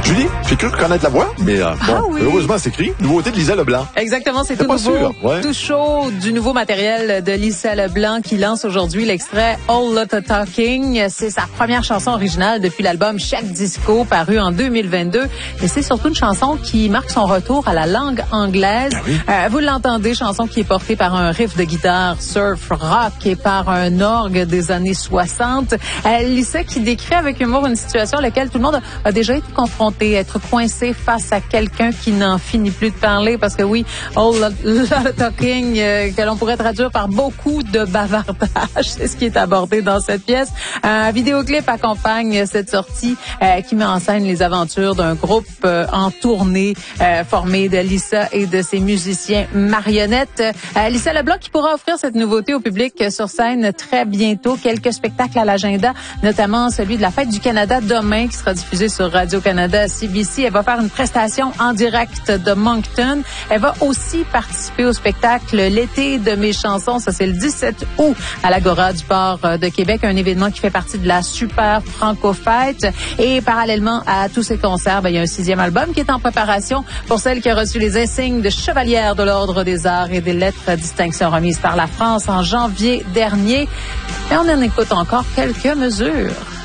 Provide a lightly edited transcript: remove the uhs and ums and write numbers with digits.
Julie, j'ai cru reconnaître la voix, mais oui. heureusement, c'est écrit. Nouveauté de Lisa Leblanc. Exactement, c'est tout pas nouveau, sûr, ouais. tout chaud du nouveau matériel de Lisa Leblanc qui lance aujourd'hui l'extrait All Lotta Talking. C'est sa première chanson originale depuis l'album Chaque Disco paru en 2022. Et c'est surtout une chanson qui marque son retour à la langue anglaise. Ah oui. Vous l'entendez, chanson qui est portée par un riff de guitare surf rock et par un orgue des années 60. Lisa qui décrit avec humour une situation à laquelle tout le monde a déjà été confronté, être coincé face à quelqu'un qui n'en finit plus de parler, parce que oui, all Lotta Talking, que l'on pourrait traduire par beaucoup de bavardage, c'est ce qui est abordé dans cette pièce. Un vidéoclip accompagne cette sortie qui met en scène les aventures d'un groupe en tournée formé de Lisa et de ses musiciens marionnettes. Lisa Leblanc qui pourra offrir cette nouveauté au public sur scène très bientôt. Quelques spectacles à l'agenda, notamment celui de la Fête du Canada demain qui sera diffusé sur Radio-Canada CBC. Elle va faire une prestation en direct de Moncton. Elle va aussi participer au spectacle L'été de mes chansons. Ça, c'est le 17 août à l'Agora du Port de Québec, un événement qui fait partie de la Super Franco-Fête. Et parallèlement à tous ces concerts, il y a un 6e album qui est en préparation pour celle qui a reçu les insignes de chevalière de l'Ordre des Arts et des lettres à distinction remises par la France en janvier dernier. Et on en écoute encore quelques mesures.